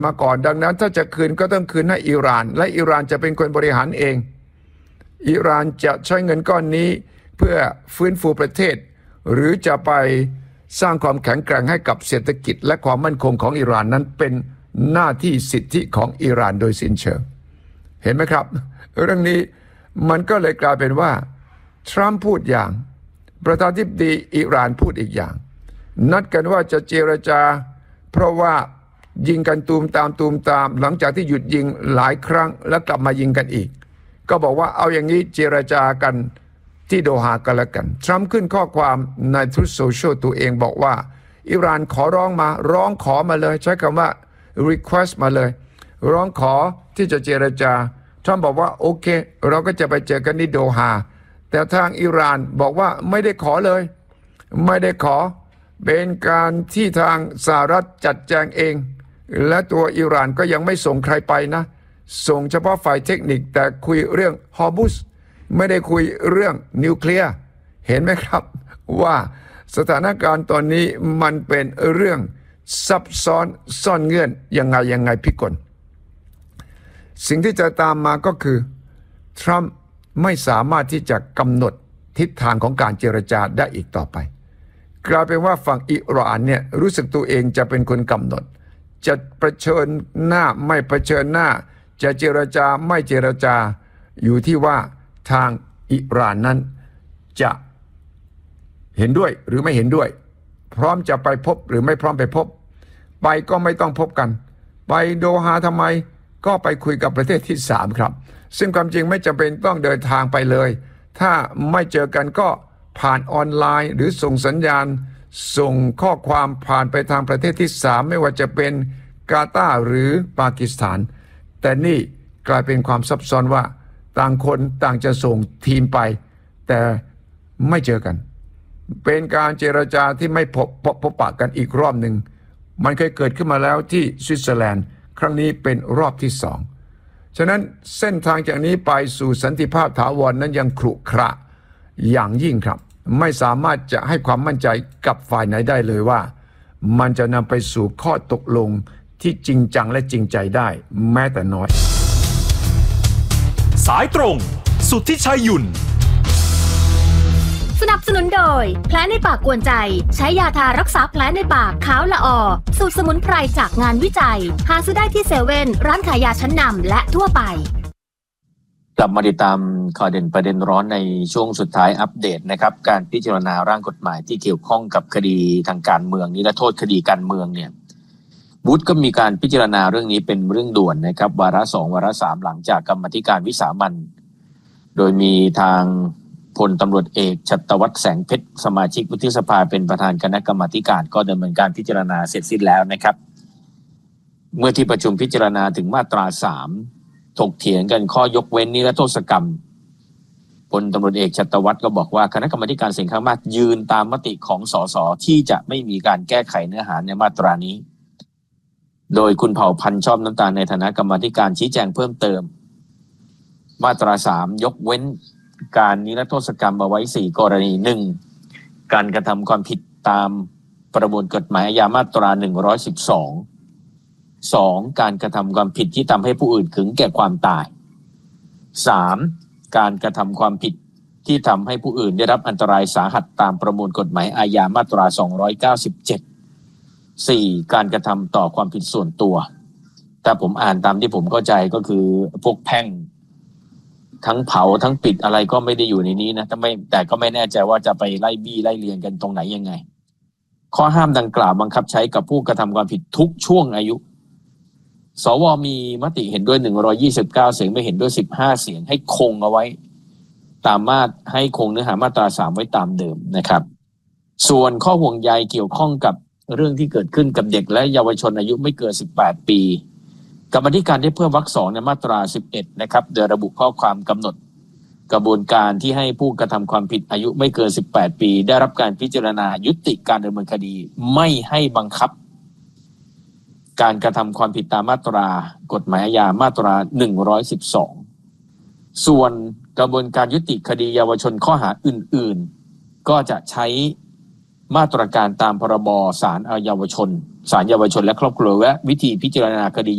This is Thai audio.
มาก่อนดังนั้นถ้าจะคืนก็ต้องคืนให้อิหร่านและอิหร่านจะเป็นคนบริหารเองอิหร่านจะใช้เงินก้อนนี้เพื่อฟื้นฟูประเทศหรือจะไปสร้างความแข็งแกร่งให้กับเศรษฐกิจและความมั่นคงของอิหร่านนั้นเป็นหน้าที่สิทธิของอิหร่านโดยสิ้นเชิงเห็นไหมครับเรื่องนี้มันก็เลยกลายเป็นว่าทรัมป์พูดอย่างประธานาธิบดีอิหร่านพูดอีกอย่างนัดกันว่าจะเจรจาเพราะว่ายิงกันตูมตามหลังจากที่หยุดยิงหลายครั้งแล้วกลับมายิงกันอีกก็บอกว่าเอาอย่างนี้เจรจากันที่โดฮากันแล้วกันทรัมป์ขึ้นข้อความใน Truth Social ตัวเองบอกว่าอิหร่านขอร้องขอมาเลยใช้คำว่า request มาเลยร้องขอที่จะเจรจาทรัมป์บอกว่าโอเคเราก็จะไปเจอกันที่โดฮาแต่ทางอิหร่านบอกว่าไม่ได้ขอเลยไม่ได้ขอเป็นการที่ทางสหรัฐจัดแจงเองและตัวอิหร่านก็ยังไม่ส่งใครไปนะส่งเฉพาะฝ่ายเทคนิคแต่คุยเรื่องฮอร์มุซไม่ได้คุยเรื่องนิวเคลียร์เห็นไหมครับว่าสถานการณ์ตอนนี้มันเป็นเรื่องซับซ้อนซ่อนเงื่อนยังไงพิกลสิ่งที่จะตามมาก็คือทรัมป์ไม่สามารถที่จะกำหนดทิศทางของการเจรจาได้อีกต่อไปกลายเป็นว่าฝั่งอิหร่านเนี่ยรู้สึกตัวเองจะเป็นคนกำหนดจะเผชิญหน้าไม่เผชิญหน้าจะเจรจาไม่เจรจาอยู่ที่ว่าทางอิหร่านนั้นจะเห็นด้วยหรือไม่เห็นด้วยพร้อมจะไปพบหรือไม่พร้อมไปพบไปก็ไม่ต้องพบกันไปโดฮาทำไมก็ไปคุยกับประเทศที่3ครับซึ่งความจริงไม่จำเป็นต้องเดินทางไปเลยถ้าไม่เจอกันก็ผ่านออนไลน์หรือส่งสัญญาณส่งข้อความผ่านไปทางประเทศที่3ไม่ว่าจะเป็นกาตาร์หรือปากีสถานแต่นี่กลายเป็นความซับซ้อนว่าต่างคนต่างจะส่งทีมไปแต่ไม่เจอกันเป็นการเจรจาที่ไม่พบปะกันอีกรอบหนึ่งมันเคยเกิดขึ้นมาแล้วที่สวิตเซอร์แลนด์ครั้งนี้เป็นรอบที่2ฉะนั้นเส้นทางจากนี้ไปสู่สันติภาพถาวรนั้นยังขรุขระอย่างยิ่งครับไม่สามารถจะให้ความมั่นใจกับฝ่ายไหนได้เลยว่ามันจะนำไปสู่ข้อตกลงที่จริงจังและจริงใจได้แม้แต่น้อยสายตรงสุทธิชัยหยุ่นสนับสนุนโดยแผลในปากกวนใจใช้ยาทารักษาแผลในปากขาวละออสูตรสมุนไพรจากงานวิจัยหาซื้อได้ที่เซเว่นร้านขายยาชั้นนำและทั่วไปกลับมาติดตามข่าวเด่นประเด็นร้อนในช่วงสุดท้ายอัปเดตนะครับการพิจารณาร่างกฎหมายที่เกี่ยวข้องกับคดีทางการเมืองนิรโทษคดีการเมืองเนี่ยวุฒิก็มีการพิจารณาเรื่องนี้เป็นเรื่องด่วนนะครับวาระ2วาระ3หลังจากกรรมาธิการวิสามัญโดยมีทางพลตำรวจเอกชัตวัฒน์แสงเพชรสมาชิกวุฒิสภาเป็นประธานคณะกรรมาธิการก็ดำเนินการพิจารณาเสร็จสิ้นแล้วนะครับเมื่อที่ประชุมพิจารณาถึงมาตรา3ถกเถียงกันข้อยกเว้นนิรโทษกรรมพลตำรวจเอกชัตวัฒน์ก็บอกว่าคณะกรรมาธิการเสียงข้างมากยืนตามมติของสสที่จะไม่มีการแก้ไขเนื้อหาในมาตรานี้โดยคุณเผ่าพันธ์ชอบน้ำตาลในฐานะกรรมาธิการชี้แจงเพิ่มเติมมาตรา3ยกเว้นการนิรโทษกรรมเอาไว้4กรณี 1. การกระทำความผิดตามประมวลกฎหมายอาญามาตรา112 2. การกระทำความผิดที่ทำให้ผู้อื่นถึงแก่ความตาย 3. การกระทำความผิดที่ทำให้ผู้อื่นได้รับอันตรายสาหัสตามประมวลกฎหมายอาญามาตรา297 4. การกระทำต่อความผิดส่วนตัวแต่ผมอ่านตามที่ผมเข้าใจก็คือพวกแพ่งทั้งเผาทั้งปิดอะไรก็ไม่ได้อยู่ในนี้นะแต่ก็ไม่แน่ใจว่าจะไปไล่บี้ไล่เลียงกันตรงไหนยังไงข้อห้ามดังกล่าวบังคับใช้กับผู้กระทำความผิดทุกช่วงอายุสวมีมติเห็นด้วย129เสียงไม่เห็นด้วย15เสียงให้คงเอาไว้ให้คงเนื้อหามาตรา3ไว้ตามเดิมนะครับส่วนข้อห่วงใยเกี่ยวข้องกับเรื่องที่เกิดขึ้นกับเด็กและเยาวชนอายุไม่เกิน18ปีกรรมาธิการได้เพิ่มวรรค2ในมาตรา11นะครับโดยระบุข้อความกำหนดกระบวนการที่ให้ผู้กระทำความผิดอายุไม่เกิน18ปีได้รับการพิจารณายุติการดำเนินคดีไม่ให้บังคับการกระทำความผิดตามมาตรากฎหมายอาญามาตรา112ส่วนกระบวนการยุติคดีเยาวชนข้อหาอื่นๆก็จะใช้มาตรการตามพรบศาลเยาวชนและครอบครัวและวิธีพิจารณาคดี